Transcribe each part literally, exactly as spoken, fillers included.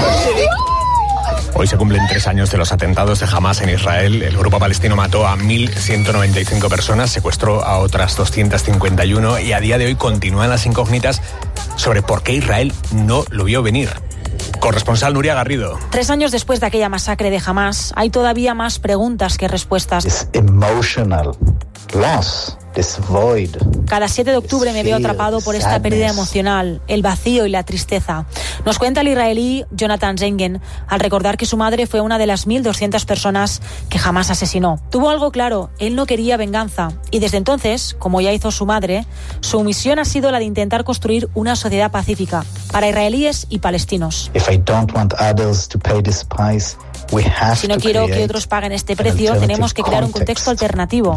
Hoy se cumplen tres años de los atentados de Hamás en Israel. El grupo palestino mató a mil ciento noventa y cinco personas, secuestró a otras doscientas cincuenta y uno y a día de hoy continúan las incógnitas sobre por qué Israel no lo vio venir. Corresponsal Nuria Garrido. Tres años después de aquella masacre de Hamás, hay todavía más preguntas que respuestas. It's emotional loss. Cada siete de octubre me veo atrapado por esta pérdida emocional, el vacío y la tristeza. Nos cuenta el israelí Jonathan Zengen al recordar que su madre fue una de las mil doscientas personas que jamás asesinó. Tuvo algo claro, él no quería venganza y desde entonces, como ya hizo su madre, su misión ha sido la de intentar construir una sociedad pacífica para israelíes y palestinos. If I don't want others to pay this price, Si no quiero que otros paguen este precio, tenemos que crear un contexto alternativo.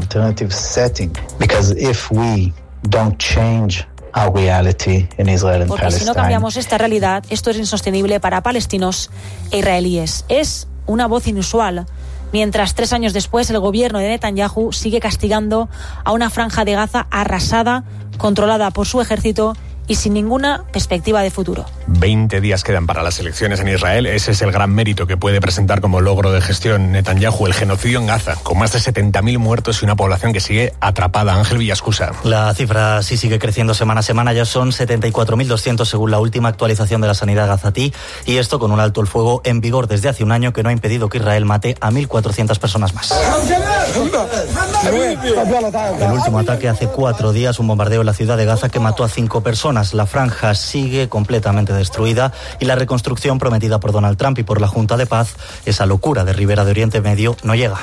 Porque si no cambiamos esta realidad, esto es insostenible para palestinos e israelíes. Es una voz inusual. Mientras tres años después el gobierno de Netanyahu sigue castigando a una franja de Gaza arrasada, controlada por su ejército y sin ninguna perspectiva de futuro. veinte días quedan para las elecciones en Israel. Ese es el gran mérito que puede presentar como logro de gestión Netanyahu, el genocidio en Gaza, con más de setenta mil muertos y una población que sigue atrapada. Ángel Villascusa. La cifra sí sigue creciendo semana a semana. Ya son setenta y cuatro mil doscientos según la última actualización de la sanidad gazatí. Y esto con un alto el fuego en vigor desde hace un año que no ha impedido que Israel mate a mil cuatrocientas personas más. El último ataque hace cuatro días, un bombardeo en la ciudad de Gaza que mató a cinco personas. La franja sigue completamente destruida y la reconstrucción prometida por Donald Trump y por la Junta de Paz, esa locura de Ribera de Oriente Medio, no llega.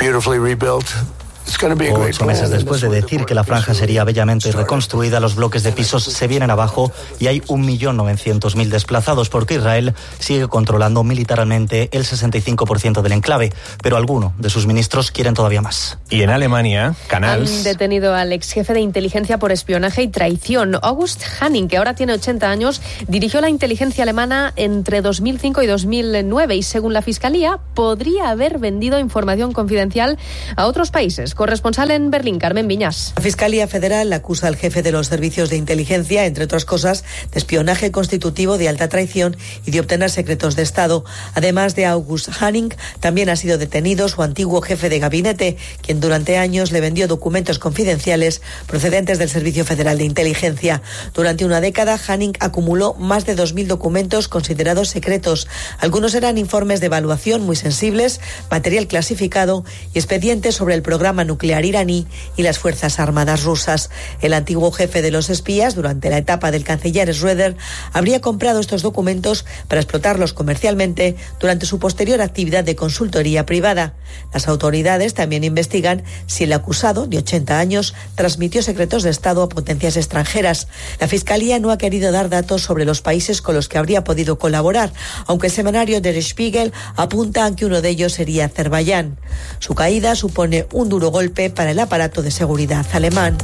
Ocho meses después de decir que la franja sería bellamente reconstruida, los bloques de pisos se vienen abajo y hay un millón novecientos mil desplazados porque Israel sigue controlando militarmente el sesenta y cinco por ciento del enclave, pero algunos de sus ministros quieren todavía más. Y en Alemania, Canals... Han detenido al ex jefe de inteligencia por espionaje y traición. August Hanning, que ahora tiene ochenta años, dirigió la inteligencia alemana entre dos mil cinco y dos mil nueve y, según la Fiscalía, podría haber vendido información confidencial a otros países. Corresponsal en Berlín, Carmen Viñas. La Fiscalía Federal acusa al jefe de los servicios de inteligencia, entre otras cosas, de espionaje constitutivo, de alta traición y de obtener secretos de Estado. Además de August Hanning, también ha sido detenido su antiguo jefe de gabinete, quien durante años le vendió documentos confidenciales procedentes del Servicio Federal de Inteligencia. Durante una década, Hanning acumuló más de dos mil documentos considerados secretos. Algunos eran informes de evaluación muy sensibles, material clasificado y expedientes sobre el programa nuclear iraní y las Fuerzas Armadas rusas. El antiguo jefe de los espías, durante la etapa del canciller Schröder, habría comprado estos documentos para explotarlos comercialmente durante su posterior actividad de consultoría privada. Las autoridades también investigan si el acusado, de ochenta años, transmitió secretos de Estado a potencias extranjeras. La Fiscalía no ha querido dar datos sobre los países con los que habría podido colaborar, aunque el semanario Der Spiegel apunta a que uno de ellos sería Azerbaiyán. Su caída supone un duro golpe para el aparato de seguridad alemán.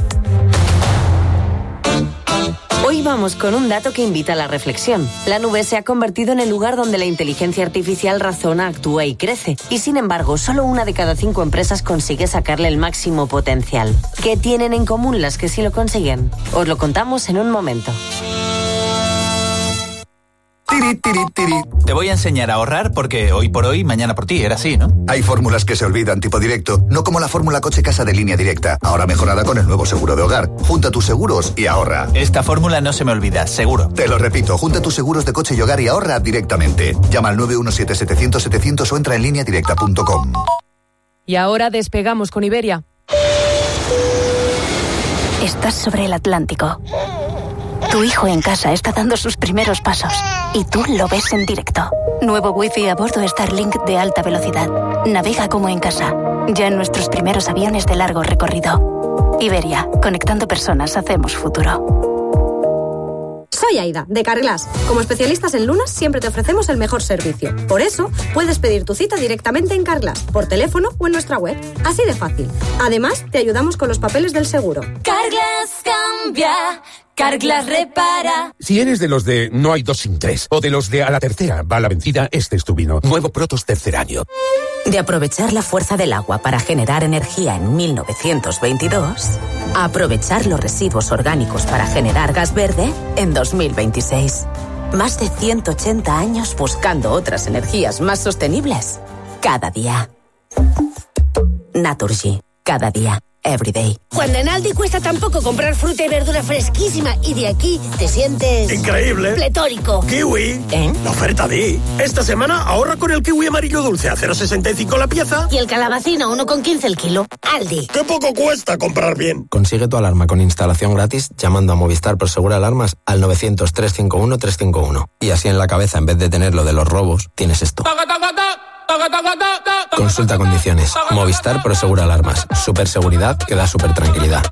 Hoy vamos con un dato que invita a la reflexión. La nube se ha convertido en el lugar donde la inteligencia artificial razona, actúa y crece. Y sin embargo, solo una de cada cinco empresas consigue sacarle el máximo potencial. ¿Qué tienen en común las que sí lo consiguen? Os lo contamos en un momento. Tiri, tiri, tiri. Te voy a enseñar a ahorrar porque hoy por hoy, mañana por ti, era así, ¿no? Hay fórmulas que se olvidan, tipo directo, no como la fórmula coche-casa de Línea Directa, ahora mejorada con el nuevo seguro de hogar. Junta tus seguros y ahorra. Esta fórmula no se me olvida, seguro. Te lo repito, junta tus seguros de coche y hogar y ahorra directamente. Llama al nueve uno siete, setecientos, setecientos o entra en línea directa punto com. Y ahora despegamos con Iberia. Estás sobre el Atlántico. Tu hijo en casa está dando sus primeros pasos y tú lo ves en directo. Nuevo wifi a bordo Starlink de alta velocidad. Navega como en casa. Ya en nuestros primeros aviones de largo recorrido. Iberia, conectando personas, hacemos futuro. Soy Aida, de Carglass. Como especialistas en lunas, siempre te ofrecemos el mejor servicio. Por eso, puedes pedir tu cita directamente en Carglass, por teléfono o en nuestra web. Así de fácil. Además, te ayudamos con los papeles del seguro. Carglass cambia, Carglass repara. Si eres de los de no hay dos sin tres, o de los de a la tercera va la vencida, este es tu vino. Nuevo Protos tercer año. De aprovechar la fuerza del agua para generar energía en mil novecientos veintidós, a aprovechar los residuos orgánicos para generar gas verde en dos mil veintiséis. Más de ciento ochenta años buscando otras energías más sostenibles. Cada día. Naturgy. Cada día. Everyday. Cuando en Aldi cuesta tan poco comprar fruta y verdura fresquísima y de aquí te sientes... ¡increíble! ¡Pletórico! ¡Kiwi! ¿Eh? La oferta Di. Esta semana ahorra con el kiwi amarillo dulce a cero coma sesenta y cinco la pieza. Y el calabacín a uno coma quince el kilo. Aldi. ¡Qué poco cuesta comprar bien! Consigue tu alarma con instalación gratis llamando a Movistar Prosegur Alarmas al novecientos, trescientos cincuenta y uno, trescientos cincuenta y uno. Y así en la cabeza, en vez de tener lo de los robos, tienes esto. Consulta condiciones. Movistar Prosegur Alarmas. Super seguridad que da super tranquilidad.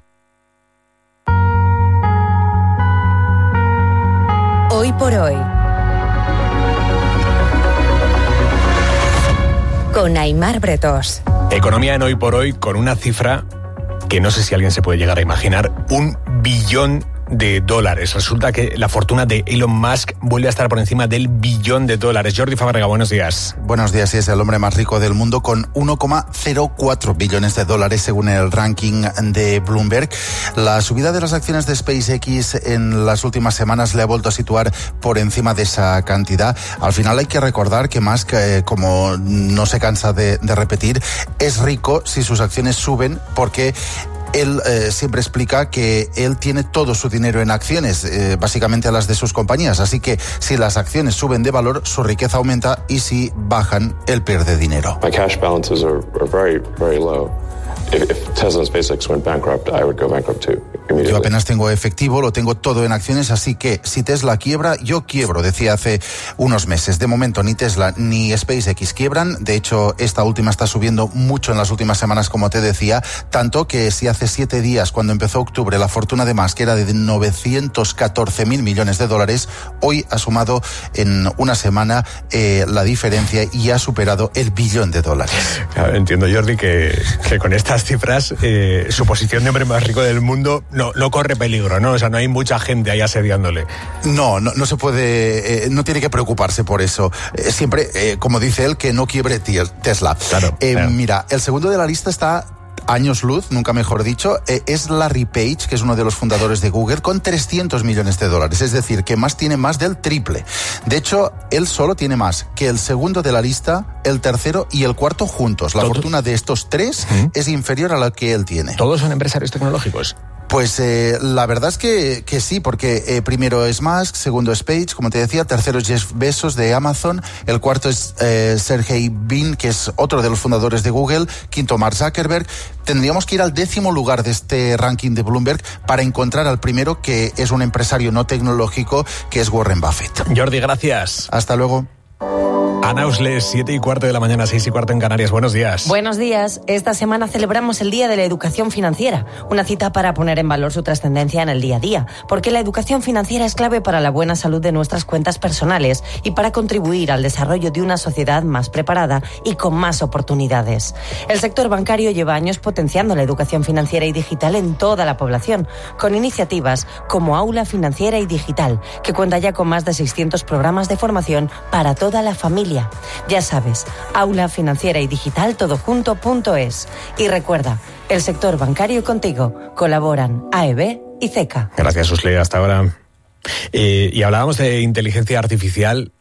Hoy por hoy. Con Aimar Bretos. Economía en Hoy por Hoy con una cifra que no sé si alguien se puede llegar a imaginar. Un billón de dólares. Resulta que la fortuna de Elon Musk vuelve a estar por encima del billón de dólares. Jordi Fábrega, buenos días. Buenos días, y es el hombre más rico del mundo con uno coma cero cuatro billones de dólares según el ranking de Bloomberg. La subida de las acciones de SpaceX en las últimas semanas le ha vuelto a situar por encima de esa cantidad. Al final hay que recordar que Musk, eh, como no se cansa de, de repetir, es rico si sus acciones suben porque él eh, siempre explica que él tiene todo su dinero en acciones, eh, básicamente a las de sus compañías. Así que si las acciones suben de valor, su riqueza aumenta, y si bajan, él pierde dinero. My cash balances are, are very, very low. If, if Tesla and SpaceX went bankrupt, I would go bankrupt too. Yo apenas tengo efectivo, lo tengo todo en acciones, así que si Tesla quiebra, yo quiebro, decía hace unos meses. De momento ni Tesla ni SpaceX quiebran. De hecho, esta última está subiendo mucho en las últimas semanas, como te decía, tanto que si hace siete días, cuando empezó octubre, la fortuna de Musk era de novecientos catorce mil millones de dólares, hoy ha sumado en una semana eh, la diferencia y ha superado el billón de dólares. Claro, entiendo, Jordi, que, que con estas cifras eh, su posición de hombre más rico del mundo no, no corre peligro, ¿no? O sea, no hay mucha gente ahí asediándole. No, no, no se puede, eh, no tiene que preocuparse por eso. Eh, siempre, eh, como dice él, que no quiebre Tesla. Claro, eh, claro. Mira, el segundo de la lista está años luz, nunca mejor dicho, eh, es Larry Page, que es uno de los fundadores de Google, con trescientos millones de dólares. Es decir, que más tiene más del triple. De hecho, él solo tiene más que el segundo de la lista, el tercero y el cuarto juntos. La ¿Todo? fortuna de estos tres ¿Mm? es inferior a la que él tiene. ¿Todos son empresarios tecnológicos? Pues eh, la verdad es que, que sí, porque eh, primero es Musk, segundo es Page, como te decía, tercero es Jeff Bezos de Amazon, el cuarto es eh, Sergey Brin, que es otro de los fundadores de Google, quinto Mark Zuckerberg. Tendríamos que ir al décimo lugar de este ranking de Bloomberg para encontrar al primero, que es un empresario no tecnológico, que es Warren Buffett. Jordi, gracias. Hasta luego. Ana Usles, siete y cuarto de la mañana, seis y cuarto en Canarias. Buenos días. Buenos días. Esta semana celebramos el Día de la Educación Financiera, una cita para poner en valor su trascendencia en el día a día, porque la educación financiera es clave para la buena salud de nuestras cuentas personales y para contribuir al desarrollo de una sociedad más preparada y con más oportunidades. El sector bancario lleva años potenciando la educación financiera y digital en toda la población, con iniciativas como Aula Financiera y Digital, que cuenta ya con más de seiscientos programas de formación para toda la familia. Ya sabes, Aula Financiera y Digital todo junto punto es. Y recuerda, el sector bancario contigo. Colaboran A E B y C E C A. Gracias, Usle, hasta ahora. Eh, y hablábamos de inteligencia artificial.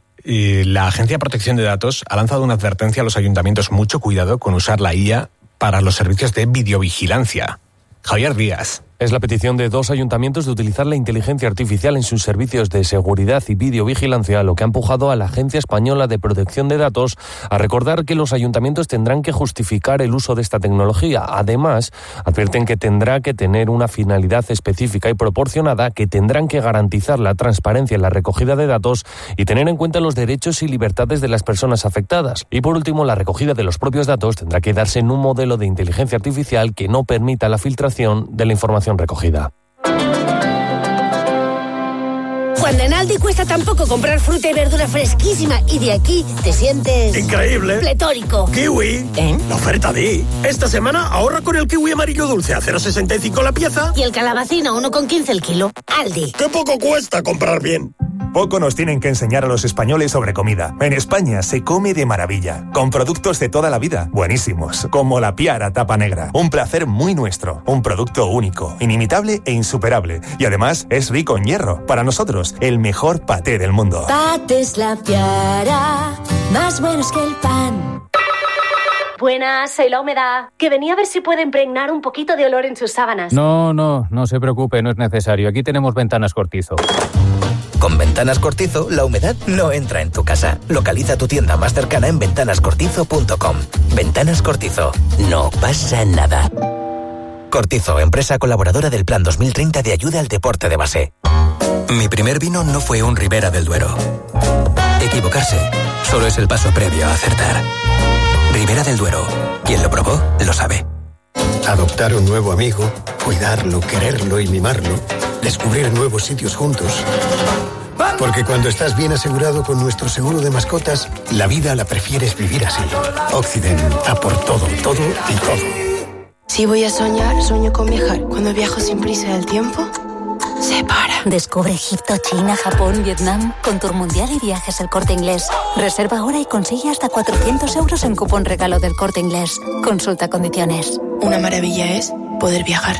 Eh, la Agencia de Protección de Datos ha lanzado una advertencia a los ayuntamientos: mucho cuidado con usar la I A para los servicios de videovigilancia. Javier Díaz. Es la petición de dos ayuntamientos de utilizar la inteligencia artificial en sus servicios de seguridad y videovigilancia, lo que ha empujado a la Agencia Española de Protección de Datos a recordar que los ayuntamientos tendrán que justificar el uso de esta tecnología. Además, advierten que tendrá que tener una finalidad específica y proporcionada, que tendrán que garantizar la transparencia en la recogida de datos y tener en cuenta los derechos y libertades de las personas afectadas. Y por último, la recogida de los propios datos tendrá que darse en un modelo de inteligencia artificial que no permita la filtración de la información recogida. Cuando en Aldi cuesta tan poco comprar fruta y verdura fresquísima y de aquí te sientes... ¡increíble! ¡Pletórico! ¡Kiwi! ¿Eh? La oferta Di. Esta semana ahorra con el kiwi amarillo dulce a cero coma sesenta y cinco la pieza. Y el calabacín a uno coma quince el kilo. Aldi. ¡Qué poco cuesta comprar bien! Poco nos tienen que enseñar a los españoles sobre comida. En España se come de maravilla, con productos de toda la vida, buenísimos, como la Piara Tapa Negra. Un placer muy nuestro, un producto único, inimitable e insuperable. Y además es rico en hierro. Para nosotros, el mejor paté del mundo. Patés La Piara, más buenos que el pan. Buenas, soy La Humedad, que venía a ver si puede impregnar un poquito de olor en sus sábanas. No, no, no se preocupe, no es necesario. Aquí tenemos Ventanas Cortizo. Con Ventanas Cortizo, la humedad no entra en tu casa. Localiza tu tienda más cercana en ventanas cortizo punto com. Ventanas Cortizo. No pasa nada. Cortizo, empresa colaboradora del Plan dos mil treinta de ayuda al deporte de base. Mi primer vino no fue un Ribera del Duero. Equivocarse solo es el paso previo a acertar. Ribera del Duero. Quien lo probó, lo sabe. Adoptar un nuevo amigo, cuidarlo, quererlo y mimarlo. Descubrir nuevos sitios juntos. Porque cuando estás bien asegurado con nuestro seguro de mascotas, la vida la prefieres vivir así. Occident, a por todo, todo y todo. Si voy a soñar, sueño con viajar. Cuando viajo sin prisa del tiempo, se para. Descubre Egipto, China, Japón, Vietnam, con Tour Mundial y Viajes El Corte Inglés. Reserva ahora y consigue hasta cuatrocientos euros en cupón regalo del Corte Inglés. Consulta condiciones. Una maravilla es poder viajar.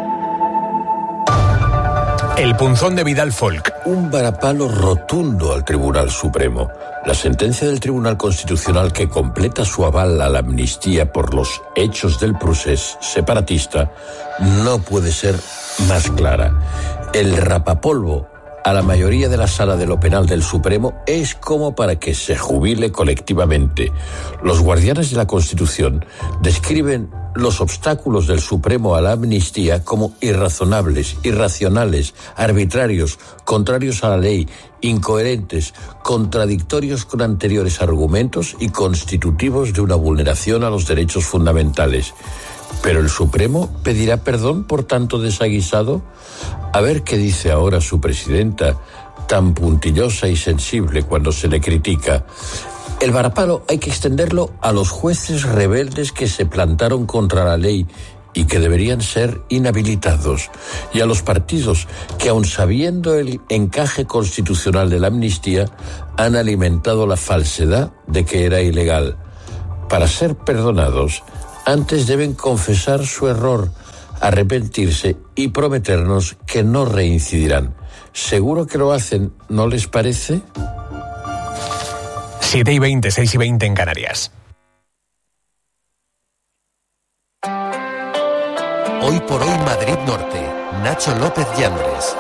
El punzón de Vidal Folk. Un varapalo rotundo al Tribunal Supremo. La sentencia del Tribunal Constitucional que completa su aval a la amnistía por los hechos del procés separatista no puede ser más clara. El rapapolvo a la mayoría de la Sala de lo Penal del Supremo es como para que se jubile colectivamente. Los guardianes de la Constitución describen los obstáculos del Supremo a la amnistía como irrazonables, irracionales, arbitrarios, contrarios a la ley, incoherentes, contradictorios con anteriores argumentos y constitutivos de una vulneración a los derechos fundamentales. ¿Pero el Supremo pedirá perdón por tanto desaguisado? A ver qué dice ahora su presidenta, tan puntillosa y sensible cuando se le critica. El varapalo hay que extenderlo a los jueces rebeldes que se plantaron contra la ley y que deberían ser inhabilitados, y a los partidos que, aun sabiendo el encaje constitucional de la amnistía, han alimentado la falsedad de que era ilegal. Para ser perdonados, antes deben confesar su error, arrepentirse y prometernos que no reincidirán. Seguro que lo hacen, ¿no les parece? siete y veinte, seis y veinte en Canarias. Hoy por hoy Madrid Norte. Nacho López Llambres.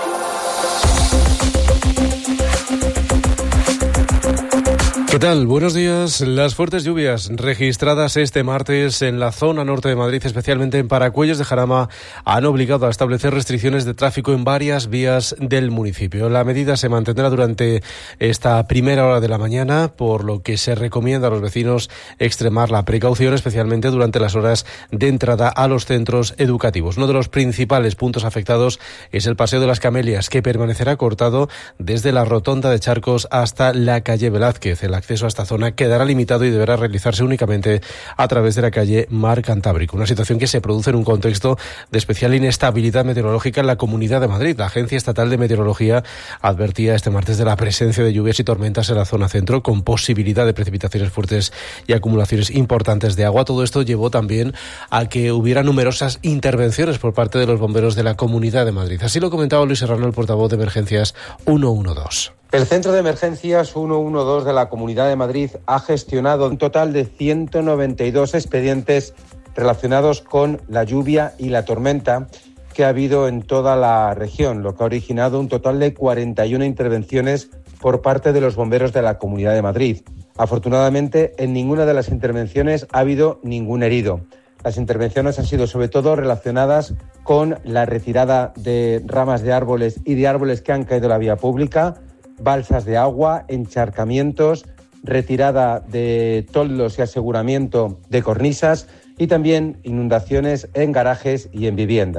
¿Qué tal? Buenos días. Las fuertes lluvias registradas este martes en la zona norte de Madrid, especialmente en Paracuellos de Jarama, han obligado a establecer restricciones de tráfico en varias vías del municipio. La medida se mantendrá durante esta primera hora de la mañana, por lo que se recomienda a los vecinos extremar la precaución, especialmente durante las horas de entrada a los centros educativos. Uno de los principales puntos afectados es el Paseo de las Camelias, que permanecerá cortado desde la Rotonda de Charcos hasta la calle Velázquez. El acceso a esta zona quedará limitado y deberá realizarse únicamente a través de la calle Mar Cantábrico. Una situación que se produce en un contexto de especial inestabilidad meteorológica en la Comunidad de Madrid. La Agencia Estatal de Meteorología advertía este martes de la presencia de lluvias y tormentas en la zona centro, con posibilidad de precipitaciones fuertes y acumulaciones importantes de agua. Todo esto llevó también a que hubiera numerosas intervenciones por parte de los bomberos de la Comunidad de Madrid. Así lo comentaba Luis Serrano, el portavoz de Emergencias ciento doce. El Centro de Emergencias ciento doce de la Comunidad de Madrid ha gestionado un total de ciento noventa y dos expedientes relacionados con la lluvia y la tormenta que ha habido en toda la región, lo que ha originado un total de cuarenta y una intervenciones por parte de los bomberos de la Comunidad de Madrid. Afortunadamente, en ninguna de las intervenciones ha habido ningún herido. Las intervenciones han sido sobre todo relacionadas con la retirada de ramas de árboles y de árboles que han caído en la vía pública, balsas de agua, encharcamientos, retirada de toldos y aseguramiento de cornisas y también inundaciones en garajes y en viviendas.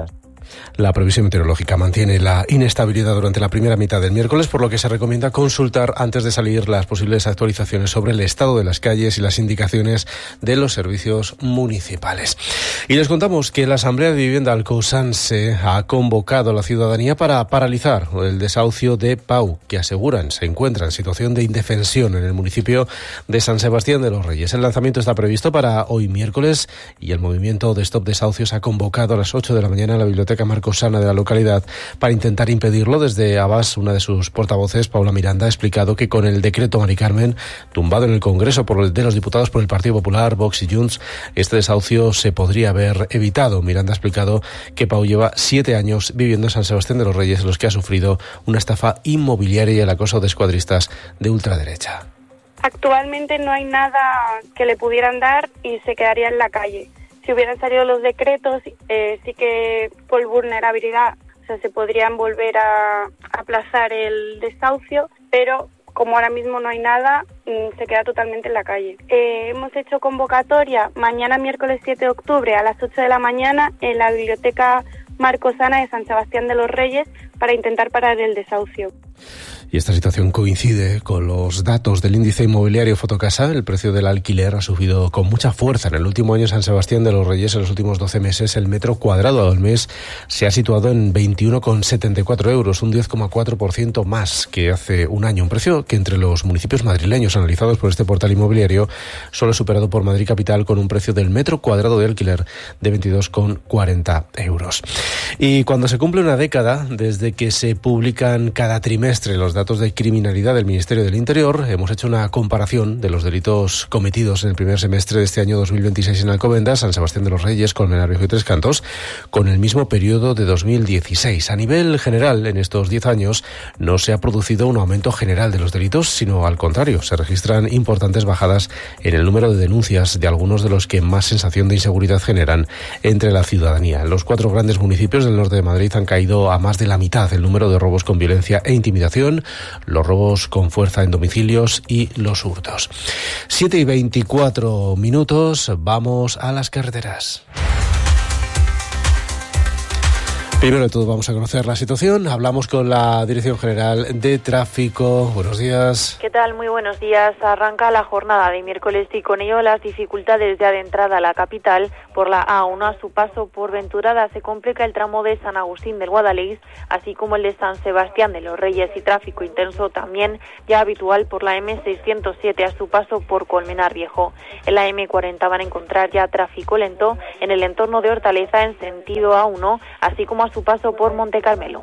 La previsión meteorológica mantiene la inestabilidad durante la primera mitad del miércoles, por lo que se recomienda consultar antes de salir las posibles actualizaciones sobre el estado de las calles y las indicaciones de los servicios municipales. Y les contamos que la Asamblea de Vivienda Alcosanse ha convocado a la ciudadanía para paralizar el desahucio de Pau, que aseguran se encuentra en situación de indefensión en el municipio de San Sebastián de los Reyes. El lanzamiento está previsto para hoy miércoles y el movimiento de Stop Desahucios ha convocado a las ocho de la mañana a la Biblioteca Marcosana de la localidad para intentar impedirlo. Desde Abas, una de sus portavoces, Paula Miranda, ha explicado que con el decreto Mari Carmen, tumbado en el Congreso por el de los diputados por el Partido Popular, Vox y Junts, este desahucio se podría haber evitado. Miranda ha explicado que Pau lleva siete años viviendo en San Sebastián de los Reyes, en los que ha sufrido una estafa inmobiliaria y el acoso de escuadristas de ultraderecha. Actualmente no hay nada que le pudieran dar y se quedaría en la calle. Si hubieran salido los decretos, eh, sí que por vulnerabilidad, o sea, se podrían volver a aplazar el desahucio, pero como ahora mismo no hay nada, se queda totalmente en la calle. Eh, hemos hecho convocatoria mañana miércoles siete de octubre a las ocho de la mañana en la Biblioteca Marcosana de San Sebastián de los Reyes para intentar parar el desahucio. Y esta situación coincide con los datos del índice inmobiliario Fotocasa. El precio del alquiler ha subido con mucha fuerza. En el último año en San Sebastián de los Reyes, en los últimos doce meses, el metro cuadrado al mes se ha situado en veintiuno coma setenta y cuatro euros, un diez coma cuatro por ciento más que hace un año. Un precio que entre los municipios madrileños analizados por este portal inmobiliario solo es superado por Madrid Capital, con un precio del metro cuadrado de alquiler de veintidós coma cuarenta euros. Y cuando se cumple una década desde que se publican cada trimestre los datos de criminalidad del Ministerio del Interior, hemos hecho una comparación de los delitos cometidos en el primer semestre de este año dos mil veintiséis en Alcobendas, San Sebastián de los Reyes, Colmenar Viejo y Tres Cantos, con el mismo periodo de dos mil dieciséis. A nivel general, en estos diez años, no se ha producido un aumento general de los delitos, sino al contrario, se registran importantes bajadas en el número de denuncias de algunos de los que más sensación de inseguridad generan entre la ciudadanía. En los cuatro grandes municipios del norte de Madrid han caído a más de la mitad el número de robos con violencia e intimidación, los robos con fuerza en domicilios y los hurtos. siete y veinticuatro minutos, vamos a las carreteras. Primero de todo vamos a conocer la situación. Hablamos con la Dirección General de Tráfico. Buenos días. ¿Qué tal? Muy buenos días. Arranca la jornada de miércoles y con ello las dificultades ya de entrada a la capital. Por la A uno a su paso por Venturada se complica el tramo de San Agustín del Guadalix, así como el de San Sebastián de los Reyes, y tráfico intenso también ya habitual por la eme seiscientos siete a su paso por Colmenar Viejo. En la eme cuarenta van a encontrar ya tráfico lento en el entorno de Hortaleza en sentido A uno, así como a su paso por Monte Carmelo.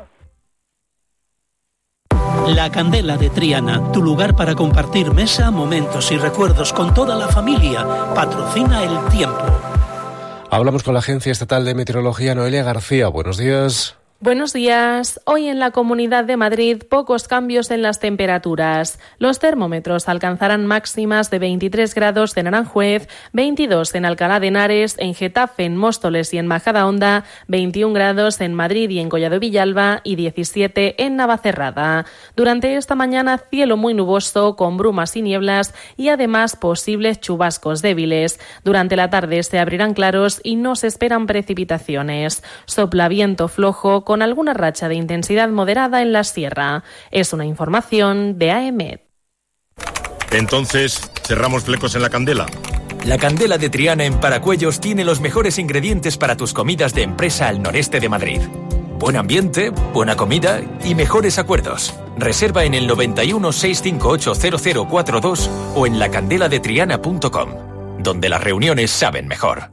La Candela de Triana, tu lugar para compartir mesa, momentos y recuerdos con toda la familia. Patrocina el tiempo. Hablamos con la Agencia Estatal de Meteorología, Noelia García. Buenos días. Buenos días. Hoy en la Comunidad de Madrid pocos cambios en las temperaturas. Los termómetros alcanzarán máximas de veintitrés grados en Aranjuez, veintidós en Alcalá de Henares, en Getafe, en Móstoles y en Majadahonda, veintiún grados en Madrid y en Collado Villalba y diecisiete en Navacerrada. Durante esta mañana cielo muy nuboso con brumas y nieblas y además posibles chubascos débiles. Durante la tarde se abrirán claros y no se esperan precipitaciones. Sopla viento flojo con alguna racha de intensidad moderada en la sierra. Es una información de A E M E D. Entonces, ¿cerramos flecos en la Candela? La Candela de Triana en Paracuellos tiene los mejores ingredientes para tus comidas de empresa al noreste de Madrid. Buen ambiente, buena comida y mejores acuerdos. Reserva en el noventa y uno, seiscientos cincuenta y ocho, cero cero cuarenta y dos o en la candela de triana punto com, donde las reuniones saben mejor.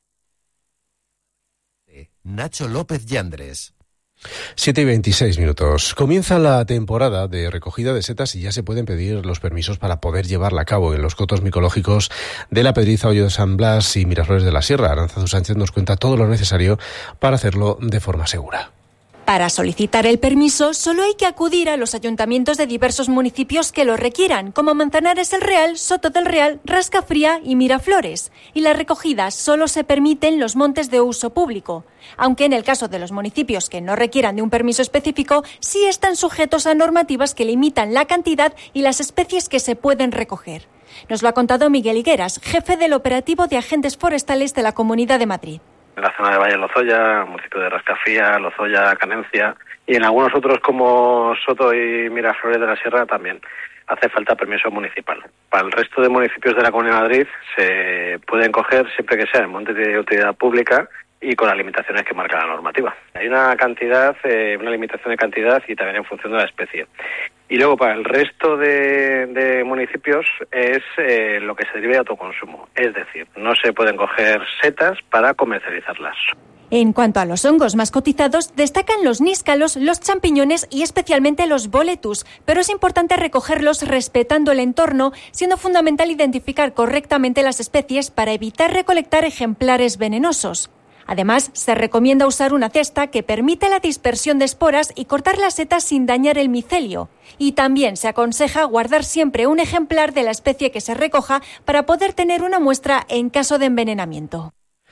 Nacho López Yandres. siete y veintiséis minutos. Comienza la temporada de recogida de setas y ya se pueden pedir los permisos para poder llevarla a cabo en los cotos micológicos de La Pedriza, Hoyo de San Blas y Miraflores de la Sierra. Aranzazu Sánchez nos cuenta todo lo necesario para hacerlo de forma segura. Para solicitar el permiso, solo hay que acudir a los ayuntamientos de diversos municipios que lo requieran, como Manzanares el Real, Soto del Real, Rascafría y Miraflores. Y la recogida solo se permite en los montes de uso público, aunque en el caso de los municipios que no requieran de un permiso específico, sí están sujetos a normativas que limitan la cantidad y las especies que se pueden recoger. Nos lo ha contado Miguel Higueras, jefe del operativo de agentes forestales de la Comunidad de Madrid. en la zona de Valle de Lozoya, municipio de Rascafría, Lozoya, Canencia, y en algunos otros como Soto y Miraflores de la Sierra también hace falta permiso municipal. Para el resto de municipios de la Comunidad de Madrid se pueden coger siempre que sea en montes de utilidad pública y con las limitaciones que marca la normativa. Hay una cantidad, eh, una limitación de cantidad y también en función de la especie. Y luego para el resto de, de municipios es eh, lo que se derive de autoconsumo. Es decir, no se pueden coger setas para comercializarlas. En cuanto a los hongos más cotizados, destacan los níscalos, los champiñones y especialmente los boletus, pero es importante recogerlos respetando el entorno, siendo fundamental identificar correctamente las especies para evitar recolectar ejemplares venenosos. Además, se recomienda usar una cesta que permita la dispersión de esporas y cortar las setas sin dañar el micelio. Y también se aconseja guardar siempre un ejemplar de la especie que se recoja para poder tener una muestra en caso de envenenamiento.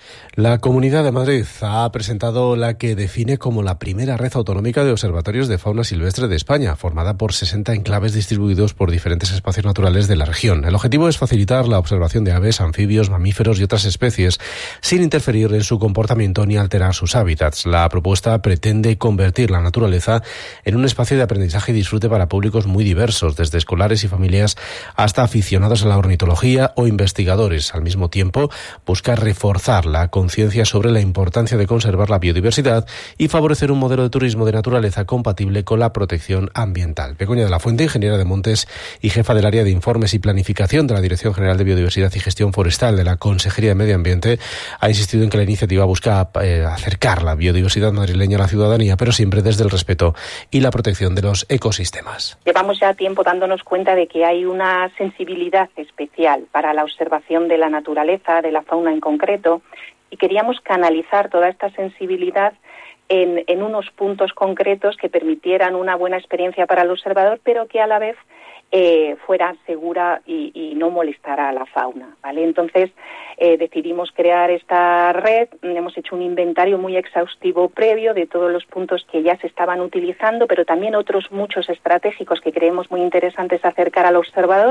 La Comunidad de Madrid ha presentado la que define como la primera red autonómica de observatorios de fauna silvestre de España, formada por sesenta enclaves distribuidos por diferentes espacios naturales de la región. El objetivo es facilitar la observación de aves, anfibios, mamíferos y otras especies, sin interferir en su comportamiento ni alterar sus hábitats. La propuesta pretende convertir la naturaleza en un espacio de aprendizaje y disfrute para públicos muy diversos, desde escolares y familias hasta aficionados a la ornitología o investigadores. Al mismo tiempo, busca reforzar la conciencia sobre la importancia de conservar la biodiversidad y favorecer un modelo de turismo de naturaleza compatible con la protección ambiental. Begoña de la Fuente, ingeniera de montes y jefa del área de informes y planificación de la Dirección General de Biodiversidad y Gestión Forestal de la Consejería de Medio Ambiente, ha insistido en que la iniciativa busca eh, acercar la biodiversidad madrileña a la ciudadanía, pero siempre desde el respeto y la protección de los ecosistemas. Llevamos ya tiempo dándonos cuenta de que hay una sensibilidad especial para la observación de la naturaleza, de la fauna en concreto, y queríamos canalizar toda esta sensibilidad en, en unos puntos concretos que permitieran una buena experiencia para el observador, pero que a la vez eh, fuera segura y, y no molestara a la fauna, ¿vale? Entonces eh, decidimos crear esta red, hemos hecho un inventario muy exhaustivo previo de todos los puntos que ya se estaban utilizando, pero también otros muchos estratégicos que creemos muy interesantes acercar al observador.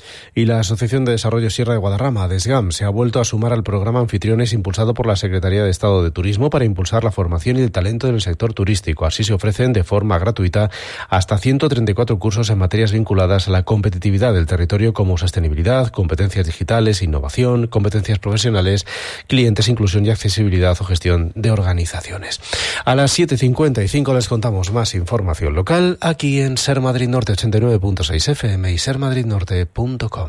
Y la Asociación de Desarrollo Sierra de Guadarrama, DESGAM, se ha vuelto a sumar al programa Anfitriones impulsado por la Secretaría de Estado de Turismo para impulsar la formación y el talento en el sector turístico. Así se ofrecen de forma gratuita hasta ciento treinta y cuatro cursos en materias vinculadas a la competitividad del territorio como sostenibilidad, competencias digitales, innovación, competencias profesionales, clientes, inclusión y accesibilidad o gestión de organizaciones. A las siete cincuenta y cinco les contamos más información local aquí en Ser Madrid Norte ochenta y nueve punto seis F M y ser madrid norte punto com.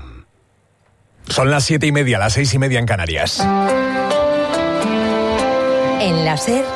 Son las siete y media, las seis y media en Canarias. En la SER.